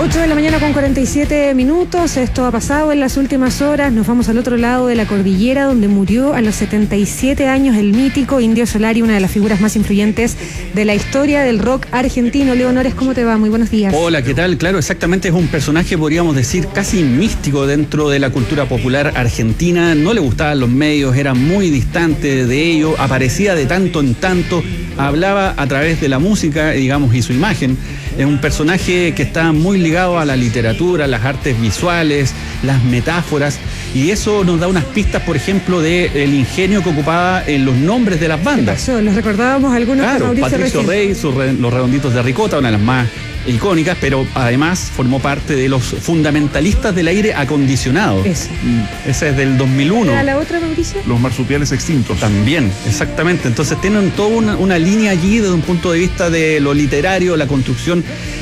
8 de la mañana con 47 minutos. Esto ha pasado en las últimas horas. Nos vamos al otro lado de la cordillera, donde murió a los 77 años el mítico Indio Solari, una de las figuras más influyentes de la historia del rock argentino. Leo Nores, ¿cómo te va? Muy buenos días. Hola, ¿qué tal? Claro, exactamente, es un personaje, podríamos decir, casi místico dentro de la cultura popular argentina. No le gustaban los medios, era muy distante de ello, aparecía de tanto en tanto, hablaba a través de la música, digamos, y su imagen. Es un personaje que está muy ligado a la literatura, las artes visuales, las metáforas, y eso nos da unas pistas, por ejemplo, del ingenio que ocupaba en los nombres de las bandas. Los recordábamos algunos. Claro, Patricio Rey, Los Redonditos de Ricota, una de las más icónicas, pero además formó parte de los fundamentalistas del aire acondicionado. Esa es del 2001. ¿Era la otra, Mauricio? Los marsupiales extintos. También, exactamente. Entonces tienen toda una línea allí desde un punto de vista de lo literario, la construcción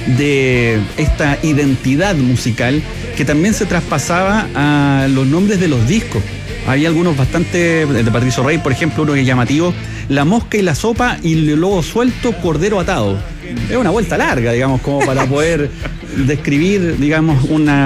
de esta identidad musical que también se traspasaba a los nombres de los discos. Había algunos bastante, de Patricio Rey, por ejemplo, uno que es llamativo: La mosca y la sopa y el lobo suelto, cordero atado. Es una vuelta larga, digamos, como para poder describir, digamos,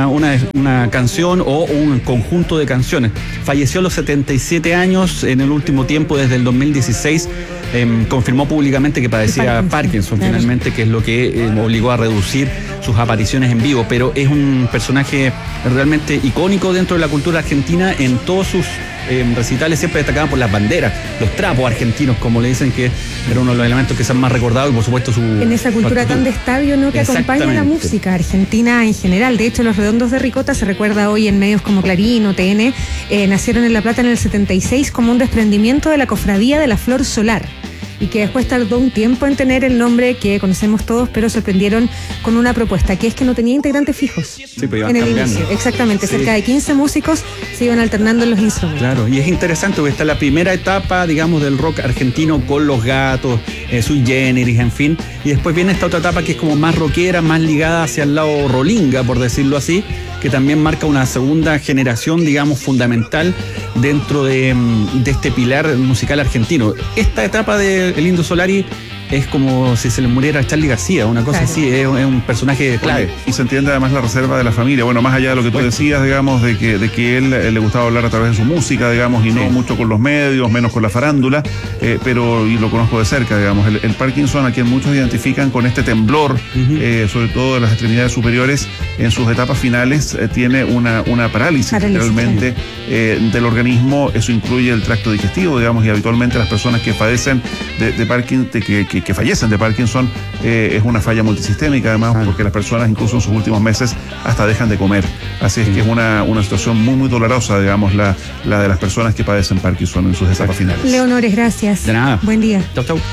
una canción o un conjunto de canciones. Falleció a los 77 años en el último tiempo, desde el 2016. Confirmó públicamente que padecía Parkinson, claro, finalmente, que es lo que obligó a reducir sus apariciones en vivo. Pero es un personaje realmente icónico dentro de la cultura argentina. En todos sus recitales siempre destacaban por las banderas, los trapos argentinos, como le dicen, que era uno de los elementos que se han más recordado, y por supuesto en esa cultura tan de estadio, ¿no?, que acompaña la música argentina en general. De hecho, Los Redondos de Ricota se recuerda hoy en medios como Clarín o TN, nacieron en La Plata en el 76 como un desprendimiento de la Cofradía de la Flor Solar, y que después tardó un tiempo en tener el nombre que conocemos todos, pero sorprendieron con una propuesta, que es que no tenía integrantes fijos. Sí, pero iban en el cambiando. inicio, exactamente, sí. Cerca de 15 músicos se iban alternando en los instrumentos. Claro, y es interesante porque está la primera etapa, digamos, del rock argentino con Los Gatos, Sui Generis, en fin, y después viene esta otra etapa que es como más rockera, más ligada hacia el lado rolinga, por decirlo así, que también marca una segunda generación, digamos, fundamental dentro de este pilar musical argentino. Esta etapa de El Indio Solari es como si se le muriera Charly García, una cosa así, es un personaje clave. Y se entiende además la reserva de la familia. Bueno, más allá de lo que tú decías, digamos, de que él le gustaba hablar a través de su música, digamos, y no mucho con los medios, menos con la farándula, pero y lo conozco de cerca, digamos. El Parkinson, a quien muchos identifican con este temblor, sobre todo de las extremidades superiores, en sus etapas finales tiene una parálisis realmente del organismo. Eso incluye el tracto digestivo, digamos, y habitualmente las personas que padecen de Parkinson, que fallecen de Parkinson, es una falla multisistémica, además, porque las personas incluso en sus últimos meses hasta dejan de comer. Así es que es una situación muy, muy dolorosa, digamos, la de las personas que padecen Parkinson en sus etapas finales. Leonores, gracias. De nada. Buen día. Chau, chau.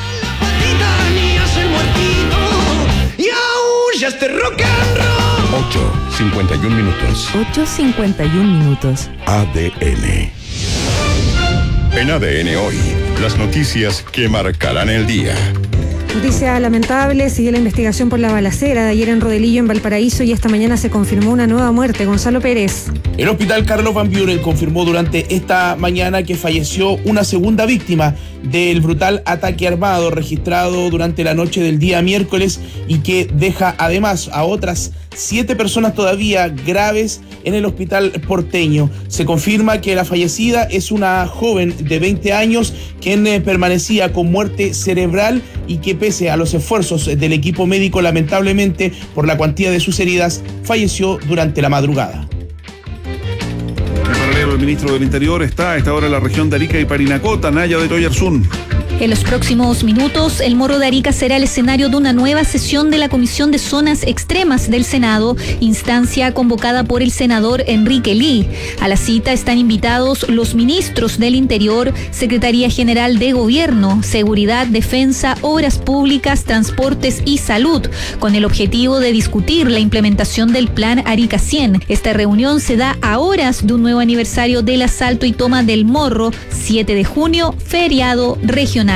Ya este rock and roll. 8:51 minutos. 8:51 minutos. ADN. En ADN hoy, las noticias que marcarán el día. Noticia lamentable: sigue la investigación por la balacera de ayer en Rodelillo, en Valparaíso, y esta mañana se confirmó una nueva muerte. Gonzalo Pérez. El hospital Carlos Van Buren confirmó durante esta mañana que falleció una segunda víctima del brutal ataque armado registrado durante la noche del día miércoles, y que deja además a otras 7 personas todavía graves en el hospital porteño. Se confirma que la fallecida es una joven de 20 años quien permanecía con muerte cerebral, y que pese a los esfuerzos del equipo médico, lamentablemente por la cuantía de sus heridas, falleció durante la madrugada. En paralelo, el ministro del Interior está a esta hora en la región de Arica y Parinacota, Naya de Toyarzún. En los próximos minutos, el Morro de Arica será el escenario de una nueva sesión de la Comisión de Zonas Extremas del Senado, instancia convocada por el senador Enrique Ly. A la cita están invitados los ministros del Interior, Secretaría General de Gobierno, Seguridad, Defensa, Obras Públicas, Transportes y Salud, con el objetivo de discutir la implementación del Plan Arica 100. Esta reunión se da a horas de un nuevo aniversario del asalto y toma del Morro, 7 de junio, feriado regional.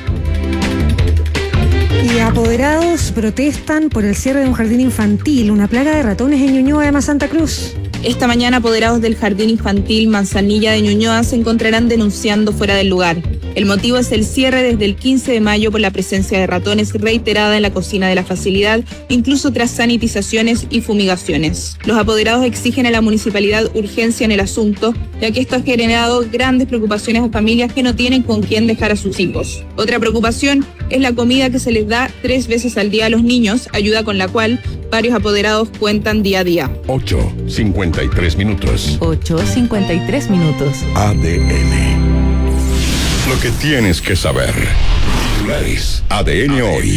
Y apoderados protestan por el cierre de un jardín infantil. Una plaga de ratones en Ñuñoa, además Santa Cruz. Esta mañana, apoderados del Jardín Infantil Manzanilla de Ñuñoa se encontrarán denunciando fuera del lugar. El motivo es el cierre desde el 15 de mayo por la presencia de ratones reiterada en la cocina de la facilidad, incluso tras sanitizaciones y fumigaciones. Los apoderados exigen a la municipalidad urgencia en el asunto, ya que esto ha generado grandes preocupaciones a familias que no tienen con quién dejar a sus hijos. Otra preocupación es la comida que se les da 3 veces al día a los niños, ayuda con la cual varios apoderados cuentan día a día. 8:53 minutos. 8:53 minutos. ADN. Lo que tienes que saber. ADN hoy.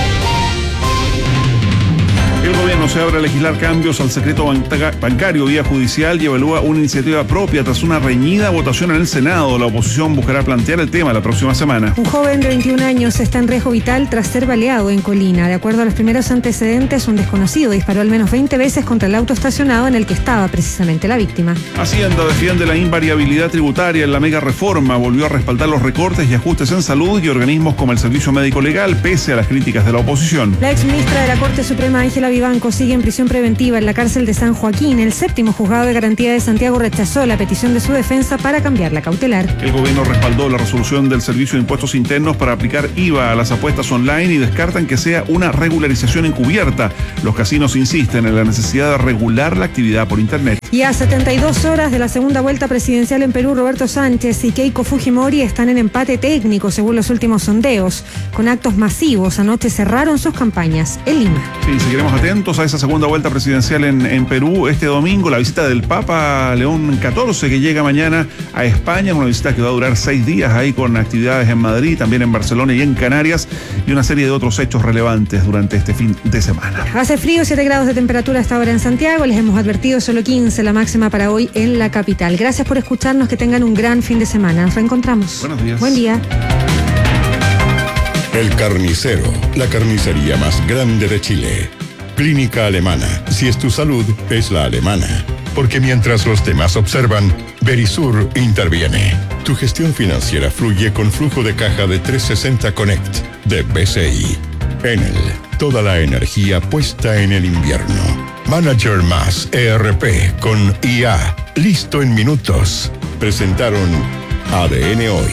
El gobierno se abre a legislar cambios al secreto bancario vía judicial y evalúa una iniciativa propia tras una reñida votación en el Senado. La oposición buscará plantear el tema la próxima semana. Un joven de 21 años está en riesgo vital tras ser baleado en Colina. De acuerdo a los primeros antecedentes, un desconocido disparó al menos 20 veces contra el auto estacionado en el que estaba precisamente la víctima. Hacienda defiende la invariabilidad tributaria en la mega reforma. Volvió a respaldar los recortes y ajustes en salud y organismos como el Servicio Médico Legal, pese a las críticas de la oposición. La exministra de la Corte Suprema, Ángela Vivanco, sigue en prisión preventiva en la cárcel de San Joaquín. El 7º juzgado de garantía de Santiago rechazó la petición de su defensa para cambiar la cautelar. El gobierno respaldó la resolución del Servicio de Impuestos Internos para aplicar IVA a las apuestas online y descartan que sea una regularización encubierta. Los casinos insisten en la necesidad de regular la actividad por Internet. Y a 72 horas de la segunda vuelta presidencial en Perú, Roberto Sánchez y Keiko Fujimori están en empate técnico según los últimos sondeos. Con actos masivos, anoche cerraron sus campañas en Lima. Sí, seguiremos atentos a esa segunda vuelta presidencial en Perú este domingo. La visita del Papa León XIV, que llega mañana a España, una visita que va a durar 6 días ahí con actividades en Madrid, también en Barcelona y en Canarias, y una serie de otros hechos relevantes durante este fin de semana. Hace frío, 7 grados de temperatura hasta ahora en Santiago. Les hemos advertido solo 15 la máxima para hoy en la capital. Gracias por escucharnos, que tengan un gran fin de semana. Nos reencontramos. Buenos días. Buen día. El Carnicero, la carnicería más grande de Chile. Clínica Alemana. Si es tu salud, es la alemana. Porque mientras los demás observan, Verisur interviene. Tu gestión financiera fluye con flujo de caja de 360 Connect de BCI. Enel, toda la energía puesta en el invierno. Manager más ERP con IA. Listo en minutos. Presentaron ADN hoy.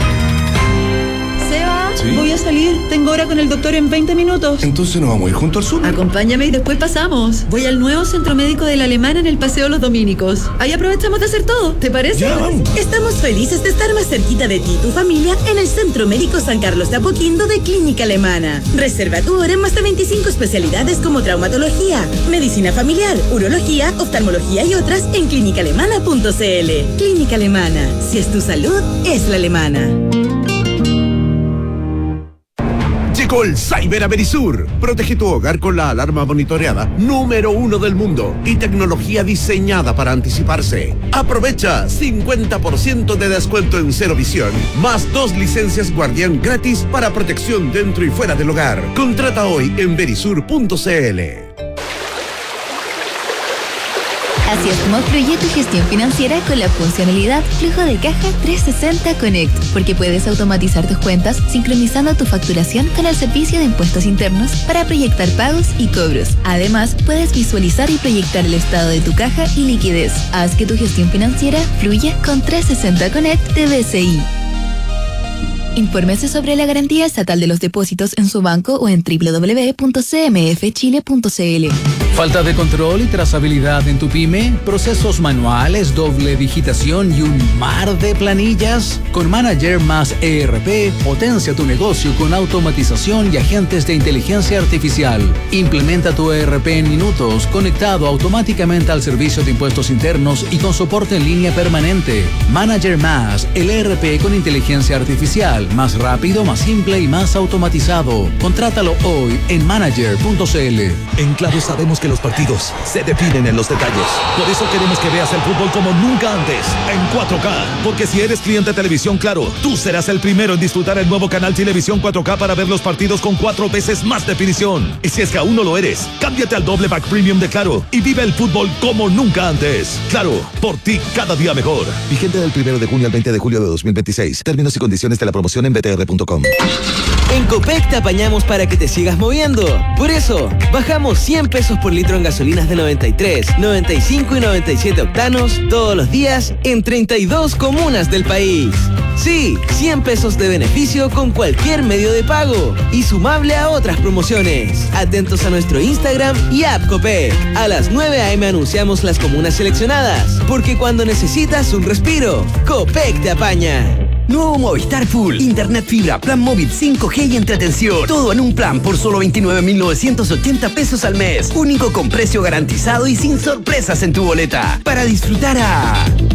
Voy a salir, tengo hora con el doctor en 20 minutos. Entonces nos vamos a ir junto al sur. Acompáñame y después pasamos. Voy al nuevo centro médico de la Alemana en el Paseo Los Dominicos. Ahí aprovechamos de hacer todo, ¿te parece? Ya, vamos. Estamos felices de estar más cerquita de ti y tu familia en el Centro Médico San Carlos de Apoquindo de Clínica Alemana. Reserva tu hora en más de 25 especialidades como traumatología, medicina familiar, urología, oftalmología y otras en clínicaalemana.cl. Clínica Alemana. Si es tu salud, es la alemana. Llegó el Cyber a Verisur. Protege tu hogar con la alarma monitoreada número 1 del mundo y tecnología diseñada para anticiparse. Aprovecha 50% de descuento en Cero Visión, más 2 licencias Guardián gratis para protección dentro y fuera del hogar. Contrata hoy en verisur.cl. Así es como fluye tu gestión financiera con la funcionalidad Flujo de Caja 360 Connect, porque puedes automatizar tus cuentas sincronizando tu facturación con el servicio de impuestos internos para proyectar pagos y cobros. Además, puedes visualizar y proyectar el estado de tu caja y liquidez. Haz que tu gestión financiera fluya con 360 Connect de BCI. Infórmese sobre la garantía estatal de los depósitos en su banco o en www.cmfchile.cl. ¿Falta de control y trazabilidad en tu pyme? ¿Procesos manuales, doble digitación y un mar de planillas? Con Manager más ERP, potencia tu negocio con automatización y agentes de inteligencia artificial. Implementa tu ERP en minutos, conectado automáticamente al servicio de impuestos internos y con soporte en línea permanente. Manager más, el ERP con inteligencia artificial, más rápido, más simple y más automatizado. Contrátalo hoy en manager.cl. En Claro sabemos que los partidos se definen en los detalles. Por eso queremos que veas el fútbol como nunca antes, en 4K. Porque si eres cliente de Televisión Claro, tú serás el primero en disfrutar el nuevo canal Televisión 4K para ver los partidos con 4 veces más definición. Y si es que aún no lo eres, cámbiate al doble pack premium de Claro y vive el fútbol como nunca antes. Claro, por ti cada día mejor. Vigente del 1 de junio al 20 de julio de 2026. Términos y condiciones de la promoción en btr.com. En Copec te apañamos para que te sigas moviendo. Por eso, bajamos 100 pesos por litro en gasolinas de 93, 95 y 97 octanos todos los días en 32 comunas del país. Sí, 100 pesos de beneficio con cualquier medio de pago y sumable a otras promociones. Atentos a nuestro Instagram y app Copec. A las 9 a.m. anunciamos las comunas seleccionadas, porque cuando necesitas un respiro, Copec te apaña. Nuevo Movistar Full, internet fibra, plan móvil 5G y entretención. Todo en un plan por solo 29.980 pesos al mes. Único con precio garantizado y sin sorpresas en tu boleta. Para disfrutar a